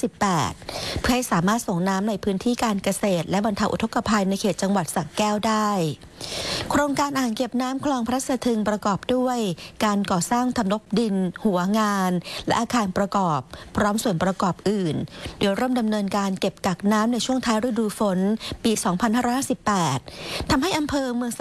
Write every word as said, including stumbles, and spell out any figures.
สิบแปดเพื่อให้สามารถส่งน้ำในพื้นที่การเกษตรและบรรเทาอุทกภัยในเขตจังหวัดสระแก้วได้โครงการอ่างเก็บน้ำคลองพระสะทึงประกอบด้วยการก่อสร้างทำนบดินหัวงานและอาคารประกอบพร้อมส่วนประกอบอื่นโดยเริ่มดำเนินการเก็บกักน้ำในช่วงท้ายฤดูฝนปี สองพันห้าร้อยห้าสิบแปด ทำให้อำเภอเมือง